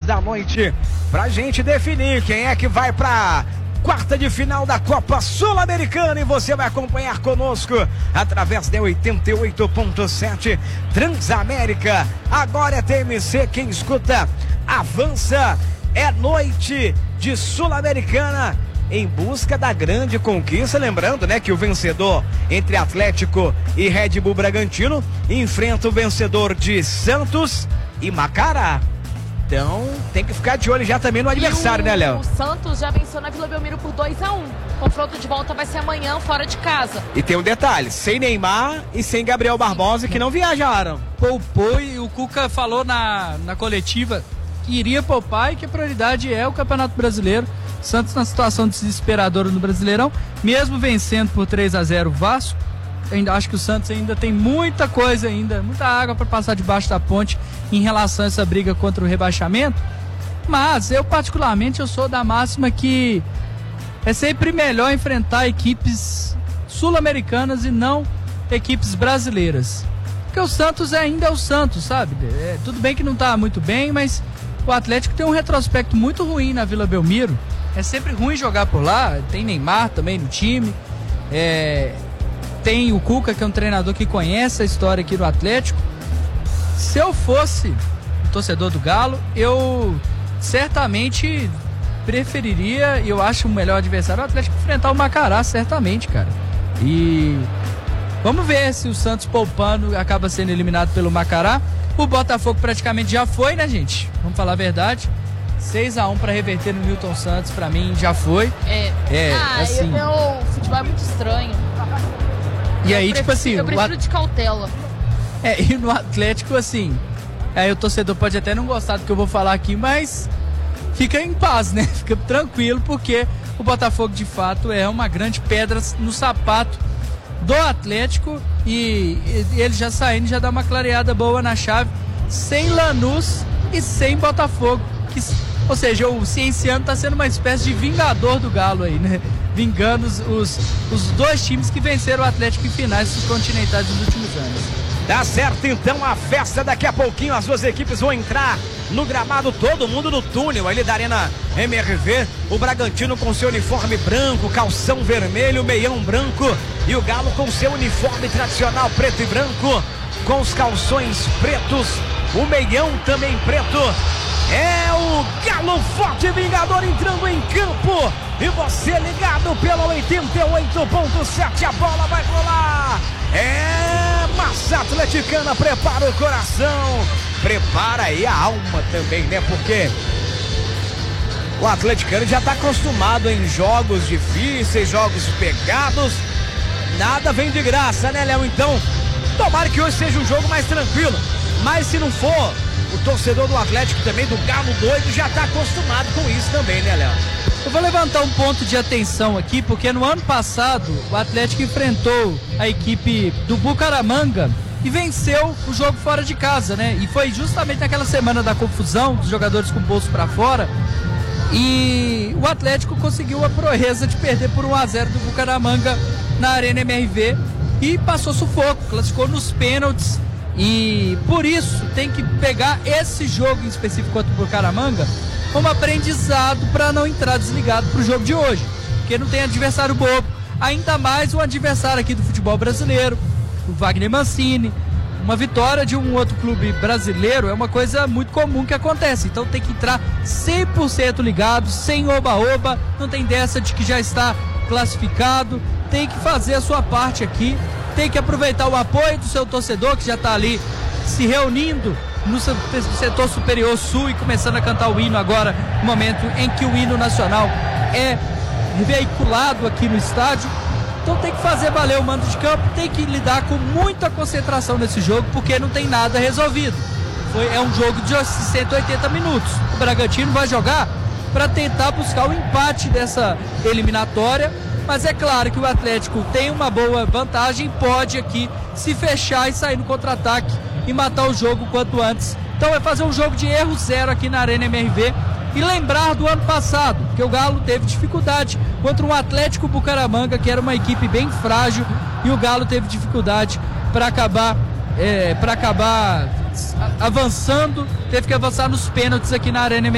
da noite, pra gente definir quem é que vai pra quarta de final da Copa Sul-Americana, e você vai acompanhar conosco através da 88.7 Transamérica. Agora é TMC, quem escuta avança. É noite de Sul-Americana em busca da grande conquista. Lembrando, né, que o vencedor entre Atlético e Red Bull Bragantino enfrenta o vencedor de Santos e Macará. Então, tem que ficar de olho já também no adversário, né, Léo? O Santos já venceu na Vila Belmiro por 2-1. O confronto de volta vai ser amanhã, fora de casa. E tem um detalhe, sem Neymar e sem Gabriel Barbosa, que não viajaram. Poupou, e o Cuca falou na coletiva que iria poupar e que a prioridade é o Campeonato Brasileiro. Santos na situação desesperadora no Brasileirão, mesmo vencendo por 3-0 o Vasco. Ainda acho que o Santos ainda tem muita coisa ainda, muita água para passar debaixo da ponte em relação a essa briga contra o rebaixamento. Mas eu particularmente sou da máxima que é sempre melhor enfrentar equipes sul-americanas e não equipes brasileiras. Porque o Santos ainda é o Santos, sabe? Tudo bem que não está muito bem, mas o Atlético tem um retrospecto muito ruim na Vila Belmiro. É sempre ruim jogar por lá. Tem Neymar também no time. Tem o Cuca, que é um treinador que conhece a história aqui do Atlético. Se eu fosse o torcedor do Galo, eu certamente preferiria, e eu acho o melhor adversário, o Atlético enfrentar o Macará, certamente, cara. E vamos ver se o Santos poupando acaba sendo eliminado pelo Macará. O Botafogo praticamente já foi, né, gente? Vamos falar a verdade. 6-1 para reverter no Newton Santos, pra mim já foi. Assim. O futebol é muito estranho. E aí, tipo assim, eu prefiro de cautela. E no Atlético, assim, aí o torcedor pode até não gostar do que eu vou falar aqui, mas fica em paz, né? Fica tranquilo, porque o Botafogo, de fato, é uma grande pedra no sapato do Atlético, e ele já saindo, já dá uma clareada boa na chave, sem Lanús e sem Botafogo. Ou seja, o Cienciano tá sendo uma espécie de vingador do Galo aí, né? Vingando os dois times que venceram o Atlético em finais continentais nos últimos anos. Tá certo, então, a festa daqui a pouquinho, as duas equipes vão entrar no gramado, todo mundo no túnel ali da Arena MRV. O Bragantino com seu uniforme branco, calção vermelho, meião branco, e o Galo com seu uniforme tradicional preto e branco, com os calções pretos, o meião também preto. É o Galo Forte Vingador entrando em campo, e você ligado pela 88.7, a bola vai rolar. Massa atleticana, prepara o coração, prepara aí a alma também, né? Porque o atleticano já está acostumado em jogos difíceis, jogos pegados, nada vem de graça, né, Léo? Então, tomara que hoje seja um jogo mais tranquilo, mas se não for, o torcedor do Atlético também, do Galo doido, já está acostumado com isso também, né, Léo? Eu vou levantar um ponto de atenção aqui, porque no ano passado o Atlético enfrentou a equipe do Bucaramanga e venceu o jogo fora de casa, né? E foi justamente naquela semana da confusão, dos jogadores com o bolso para fora, e o Atlético conseguiu a proeza de perder por 1-0 do Bucaramanga na Arena MRV e passou sufoco, classificou nos pênaltis. E por isso tem que pegar esse jogo em específico contra o Bucaramanga como aprendizado para não entrar desligado para o jogo de hoje, porque não tem adversário bobo, ainda mais um adversário aqui do futebol brasileiro, o Wagner Mancini. Uma vitória de um outro clube brasileiro é uma coisa muito comum que acontece, então tem que entrar 100% ligado, sem oba-oba, não tem dessa de que já está classificado, tem que fazer a sua parte aqui, tem que aproveitar o apoio do seu torcedor, que já está ali se reunindo no setor superior sul e começando a cantar o hino agora, no momento em que o hino nacional é veiculado aqui no estádio. Então tem que fazer valer o mando de campo, tem que lidar com muita concentração nesse jogo, porque não tem nada resolvido. É um jogo de 180 minutos. O Bragantino vai jogar para tentar buscar o empate dessa eliminatória, mas é claro que o Atlético tem uma boa vantagem, pode aqui se fechar e sair no contra-ataque e matar o jogo quanto antes. Então é fazer um jogo de erro zero aqui na Arena MRV e lembrar do ano passado, que o Galo teve dificuldade contra um Atlético Bucaramanga, que era uma equipe bem frágil, e o Galo teve dificuldade para acabar avançando, teve que avançar nos pênaltis aqui na Arena MRV.